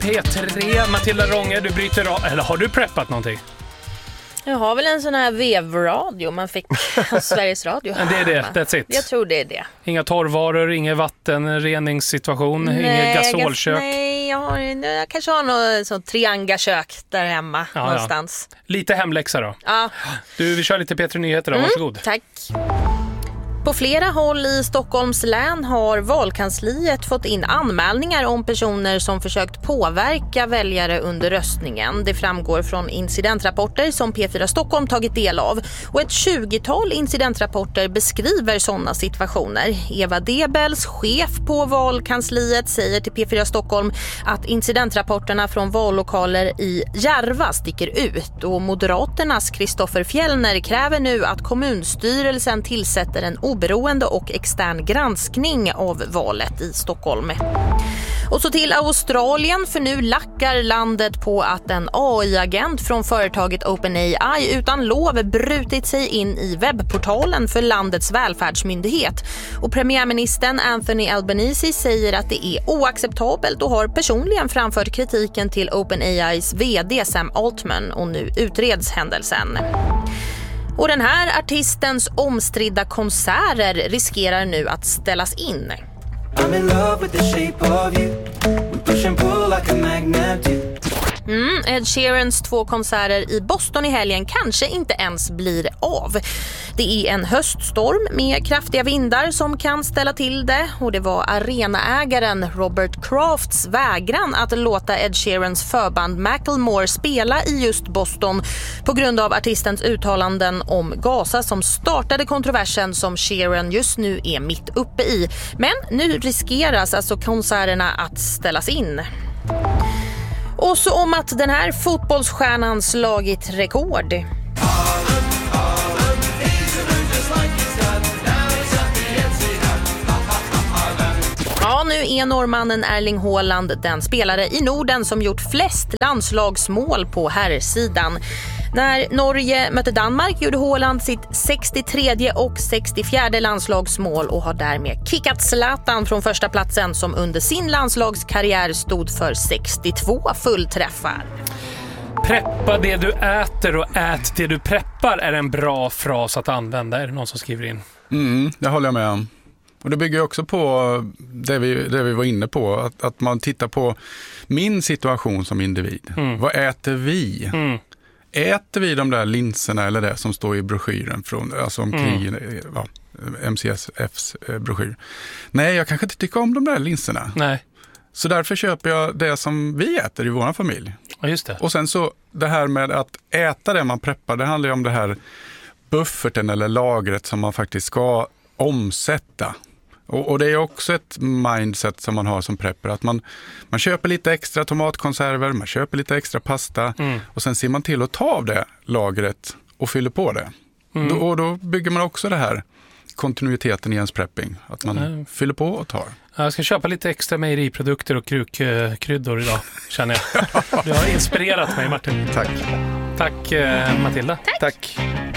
P3, Matilda Ronge, du bryter av. Eller har du preppat någonting? Jag har väl en sån här vevradio man fick av Sveriges Radio. Men det är det, that's it. Jag tror det är det. Inga torrvaror, ingen vattenreningssituation, inget gasolkök. Jag kanske har något sånt triangakök där hemma någonstans. Ja. Lite hemläxa då. Ja. Du, vi kör lite P3 Nyheter då, varsågod. Tack. På flera håll i Stockholms län har valkansliet fått in anmälningar om personer som försökt påverka väljare under röstningen. Det framgår från incidentrapporter som P4 Stockholm tagit del av. Och ett 20-tal incidentrapporter beskriver sådana situationer. Eva Debels, chef på valkansliet, säger till P4 Stockholm att incidentrapporterna från vallokaler i Järva sticker ut. Och Moderaternas Kristoffer Fjellner kräver nu att kommunstyrelsen tillsätter en oberoende och extern granskning av valet i Stockholm. Och så till Australien, för nu lackar landet på att en AI-agent från företaget OpenAI utan lov brutit sig in i webbportalen för landets välfärdsmyndighet. Och premiärministern Anthony Albanese säger att det är oacceptabelt och har personligen framfört kritiken till OpenAIs vd Sam Altman, och nu utreds händelsen. Och den här artistens omstridda konserter riskerar nu att ställas in. I'm in love with the shape of you. We push and pull like a magnet too. Ed Sheerans 2 konserter i Boston i helgen kanske inte ens blir av. Det är en höststorm med kraftiga vindar som kan ställa till det, och det var arenaägaren Robert Crafts vägran att låta Ed Sheerans förband Macklemore spela i just Boston på grund av artistens uttalanden om Gaza som startade kontroversen som Sheeran just nu är mitt uppe i. Men nu riskeras alltså konserterna att ställas in. Och så om att den här fotbollsstjärnan slagit rekord. Ja, nu är norrmannen Erling Haaland den spelare i Norden som gjort flest landslagsmål på herrsidan. När Norge mötte Danmark gjorde Haaland sitt 63 och 64 landslagsmål och har därmed kickat Zlatan från första platsen som under sin landslagskarriär stod för 62 fullträffar. Preppa det du äter och ät det du preppar är en bra fras att använda. Är det någon som skriver in? Det håller jag med om. Och det bygger också på det vi var inne på. Att man tittar på min situation som individ. Vad äter vi? Äter vi de där linserna eller det som står i broschyren från, alltså om krig, MCSFs broschyr? Nej, jag kanske inte tycker om de där linserna. Nej. Så därför köper jag det som vi äter i vår familj. Ja, just det. Och sen så det här med att äta det man preppar, det handlar ju om det här bufferten eller lagret som man faktiskt ska omsätta. Och det är också ett mindset som man har som prepper, att man köper lite extra tomatkonserver, man köper lite extra pasta och sen ser man till att ta av det lagret och fyller på det. Och då bygger man också det här kontinuiteten i ens prepping, att man fyller på och tar. Jag ska köpa lite extra mejeriprodukter och kryddor idag, känner jag. Du har inspirerat mig, Martin. Tack. Tack, Matilda. Tack.